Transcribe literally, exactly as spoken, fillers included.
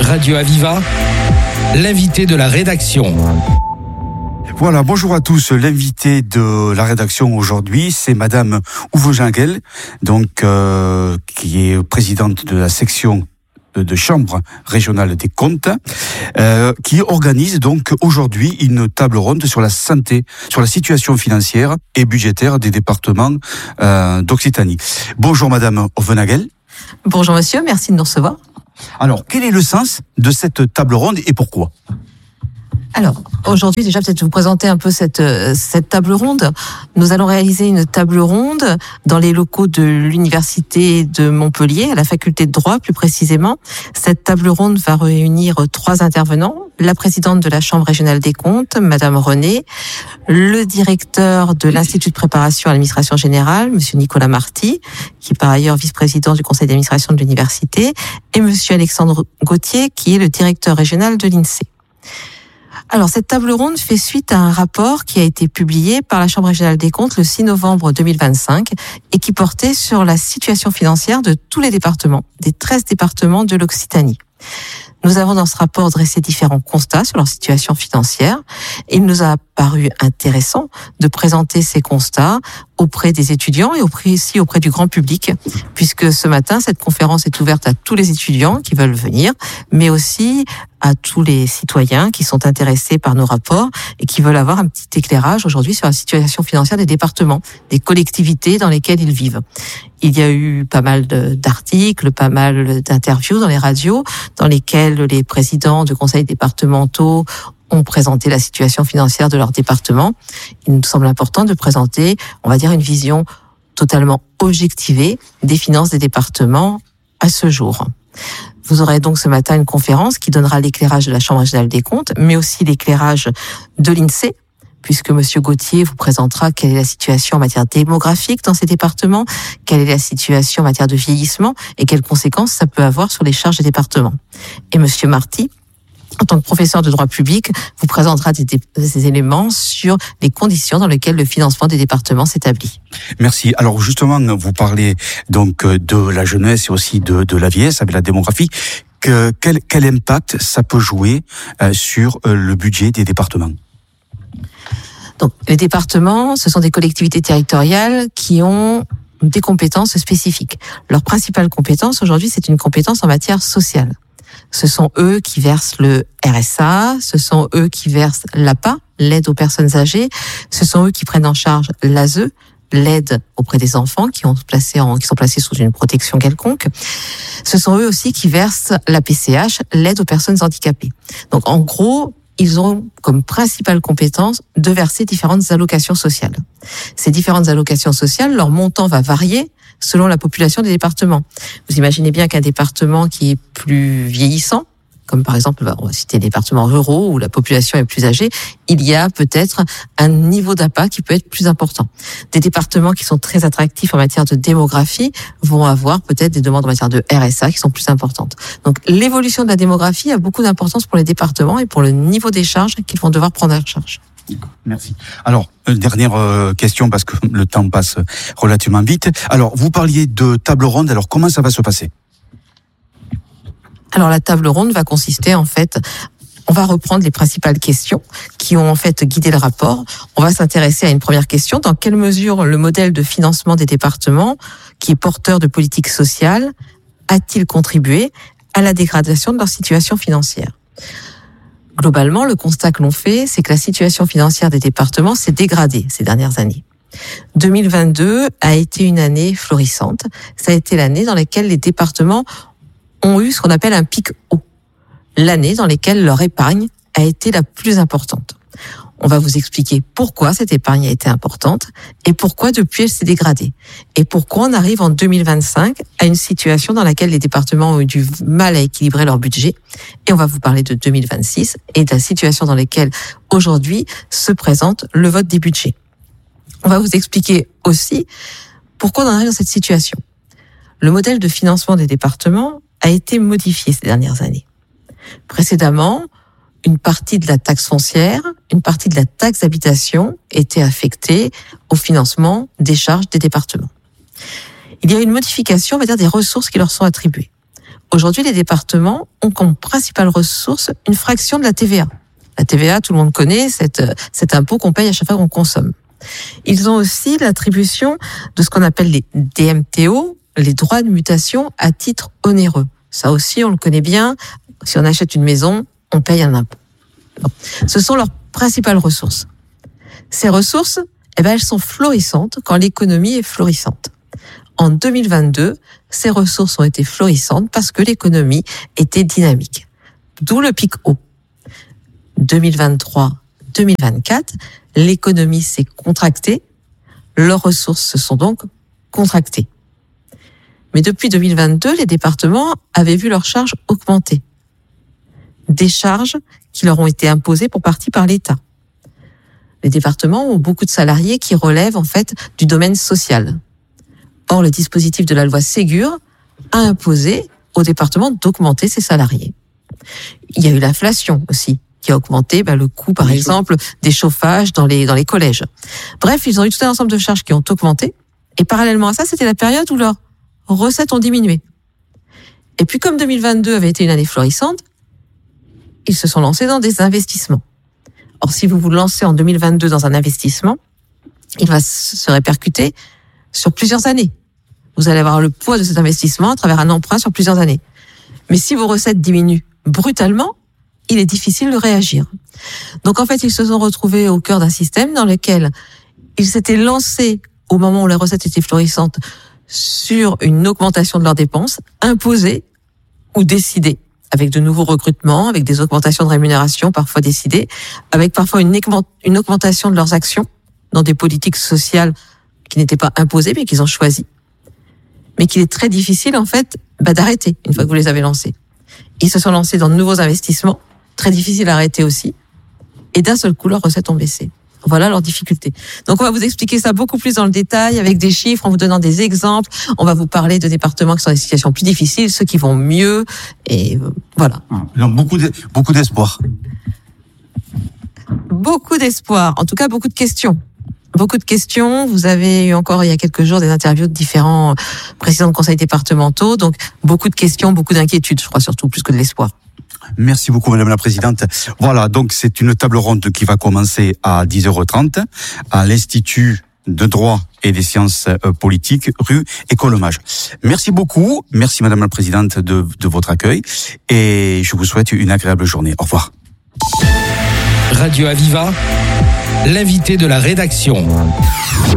Radio Aviva, l'invité de la rédaction. Voilà, bonjour à tous. L'invité de la rédaction aujourd'hui, c'est Madame Uwe Jungel, donc euh, qui est présidente de la section de, de Chambre régionale des comptes, euh, qui organise donc aujourd'hui une table ronde sur la santé, sur la situation financière et budgétaire des départements euh, d'Occitanie. Bonjour Madame Uwe Jungel. Bonjour monsieur, merci de nous recevoir. Alors, quel est le sens de cette table ronde et pourquoi ? Alors, aujourd'hui, déjà, peut-être vous présenter un peu cette, cette table ronde. Nous allons réaliser une table ronde dans les locaux de l'Université de Montpellier, à la faculté de droit, plus précisément. Cette table ronde va réunir trois intervenants. La présidente de la Chambre régionale des comptes, Madame René, le directeur de l'Institut de préparation à l'administration générale, Monsieur Nicolas Marty, qui est par ailleurs vice-président du conseil d'administration de l'université, et Monsieur Alexandre Gauthier, qui est le directeur régional de l'INSEE. Alors, cette table ronde fait suite à un rapport qui a été publié par la Chambre régionale des comptes le six novembre deux mille vingt-cinq et qui portait sur la situation financière de tous les départements, des treize départements de l'Occitanie. Nous avons dans ce rapport dressé différents constats sur leur situation financière et il nous a paru intéressant de présenter ces constats auprès des étudiants et auprès, aussi auprès du grand public, puisque ce matin, cette conférence est ouverte à tous les étudiants qui veulent venir, mais aussi à tous les citoyens qui sont intéressés par nos rapports et qui veulent avoir un petit éclairage aujourd'hui sur la situation financière des départements, des collectivités dans lesquelles ils vivent. Il y a eu pas mal de, d'articles, pas mal d'interviews dans les radios, dans lesquelles les présidents de conseils départementaux ont présenté la situation financière de leur département. Il nous semble important de présenter, on va dire, une vision totalement objectivée des finances des départements à ce jour. Vous aurez donc ce matin une conférence qui donnera l'éclairage de la Chambre régionale des comptes, mais aussi l'éclairage de l'INSEE, puisque Monsieur Gauthier vous présentera quelle est la situation en matière démographique dans ces départements, quelle est la situation en matière de vieillissement et quelles conséquences ça peut avoir sur les charges des départements. Et Monsieur Marty, en tant que professeur de droit public, vous présentera des, des éléments sur les conditions dans lesquelles le financement des départements s'établit. Merci. Alors justement, vous parlez donc de la jeunesse et aussi de, de la vieillesse avec la démographie. Que, quel, quel impact ça peut jouer euh, sur euh, le budget des départements ? Donc, les départements, ce sont des collectivités territoriales qui ont des compétences spécifiques. Leur principale compétence aujourd'hui, c'est une compétence en matière sociale. Ce sont eux qui versent le R S A, ce sont eux qui versent l'A P A, l'aide aux personnes âgées, ce sont eux qui prennent en charge l'A S E, l'aide auprès des enfants qui, ont placé en, qui sont placés sous une protection quelconque. Ce sont eux aussi qui versent la P C H, l'aide aux personnes handicapées. Donc en gros, ils ont comme principale compétence de verser différentes allocations sociales. Ces différentes allocations sociales, leur montant va varier selon la population des départements. Vous imaginez bien qu'un département qui est plus vieillissant, comme par exemple, on va citer des départements ruraux où la population est plus âgée, il y a peut-être un niveau d'A P A qui peut être plus important. Des départements qui sont très attractifs en matière de démographie vont avoir peut-être des demandes en matière de R S A qui sont plus importantes. Donc l'évolution de la démographie a beaucoup d'importance pour les départements et pour le niveau des charges qu'ils vont devoir prendre en charge. Merci. Alors, dernière euh, question parce que le temps passe relativement vite. Alors, vous parliez de table ronde, alors comment ça va se passer ? Alors, la table ronde va consister en fait, on va reprendre les principales questions qui ont en fait guidé le rapport. On va s'intéresser à une première question. Dans quelle mesure le modèle de financement des départements, qui est porteur de politique sociale, a-t-il contribué à la dégradation de leur situation financière ? Globalement, le constat que l'on fait, c'est que la situation financière des départements s'est dégradée ces dernières années. deux mille vingt-deux a été une année florissante. Ça a été l'année dans laquelle les départements ont eu ce qu'on appelle un pic haut. L'année dans laquelle leur épargne a été la plus importante. On va vous expliquer pourquoi cette épargne a été importante et pourquoi depuis elle s'est dégradée. Et pourquoi on arrive en deux mille vingt-cinq à une situation dans laquelle les départements ont eu du mal à équilibrer leur budget. Et on va vous parler de deux mille vingt-six et de la situation dans laquelle aujourd'hui se présente le vote des budgets. On va vous expliquer aussi pourquoi on arrive dans cette situation. Le modèle de financement des départements a été modifié ces dernières années. Précédemment, une partie de la taxe foncière, une partie de la taxe d'habitation était affectée au financement des charges des départements. Il y a une modification, on va dire, des ressources qui leur sont attribuées. Aujourd'hui, les départements ont comme principale ressource une fraction de la T V A. La T V A, tout le monde connaît, cet, cet impôt qu'on paye à chaque fois qu'on consomme. Ils ont aussi l'attribution de ce qu'on appelle les D M T O, les droits de mutation à titre onéreux. Ça aussi, on le connaît bien. Si on achète une maison, on paye un impôt. Bon. Ce sont leurs principales ressources. Ces ressources, eh ben, elles sont florissantes quand l'économie est florissante. En deux mille vingt-deux, ces ressources ont été florissantes parce que l'économie était dynamique. D'où le pic haut. deux mille vingt-trois deux mille vingt-quatre, l'économie s'est contractée, leurs ressources se sont donc contractées. Mais depuis deux mille vingt-deux, les départements avaient vu leurs charges augmenter. Des charges qui leur ont été imposées pour partie par l'État. Les départements ont beaucoup de salariés qui relèvent en fait du domaine social. Or, le dispositif de la loi Ségur a imposé aux départements d'augmenter ses salariés. Il y a eu l'inflation aussi, qui a augmenté bah, le coût, par oui, exemple, des chauffages dans les, dans les collèges. Bref, ils ont eu tout un ensemble de charges qui ont augmenté. Et parallèlement à ça, c'était la période où leurs recettes ont diminué. Et puis, comme deux mille vingt-deux avait été une année florissante, ils se sont lancés dans des investissements. Or, si vous vous lancez en deux mille vingt-deux dans un investissement, il va se répercuter sur plusieurs années. Vous allez avoir le poids de cet investissement à travers un emprunt sur plusieurs années. Mais si vos recettes diminuent brutalement, il est difficile de réagir. Donc en fait, ils se sont retrouvés au cœur d'un système dans lequel ils s'étaient lancés, au moment où les recettes étaient florissantes, sur une augmentation de leurs dépenses, imposée ou décidée, avec de nouveaux recrutements, avec des augmentations de rémunération parfois décidées, avec parfois une augmentation de leurs actions dans des politiques sociales qui n'étaient pas imposées, mais qu'ils ont choisies. Mais qu'il est très difficile, en fait, bah, d'arrêter une fois que vous les avez lancés. Ils se sont lancés dans de nouveaux investissements, très difficiles à arrêter aussi, et d'un seul coup, leurs recettes ont baissé. Voilà leurs difficultés. Donc, on va vous expliquer ça beaucoup plus dans le détail, avec des chiffres, en vous donnant des exemples. On va vous parler de départements qui sont dans des situations plus difficiles, ceux qui vont mieux, et euh, voilà. Donc, beaucoup de, beaucoup d'espoir. Beaucoup d'espoir. En tout cas, beaucoup de questions. Beaucoup de questions. Vous avez eu encore il y a quelques jours des interviews de différents présidents de conseils départementaux. Donc, beaucoup de questions, beaucoup d'inquiétudes, je crois, surtout, plus que de l'espoir. Merci beaucoup, Madame la Présidente. Voilà, donc c'est une table ronde qui va commencer à dix heures trente à l'Institut de droit et des sciences politiques, rue École-Mage. Merci beaucoup. Merci, Madame la Présidente, de, de votre accueil. Et je vous souhaite une agréable journée. Au revoir. Radio Aviva, l'invité de la rédaction.